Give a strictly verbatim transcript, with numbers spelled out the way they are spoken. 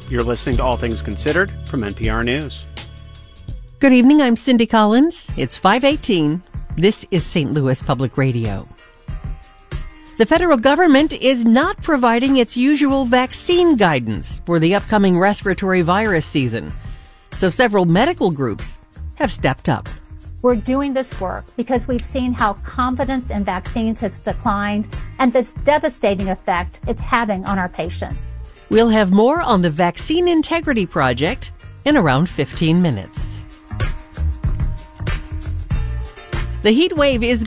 You're listening to All Things Considered from N P R News. Good evening, I'm Cindy Collins. It's five eighteen. This is Saint Louis Public Radio. The federal government is not providing its usual vaccine guidance for the upcoming respiratory virus season, so several medical groups have stepped up. We're doing this work because we've seen how confidence in vaccines has declined and this devastating effect it's having on our patients. We'll have more on the Vaccine Integrity Project in around fifteen minutes. The heat wave is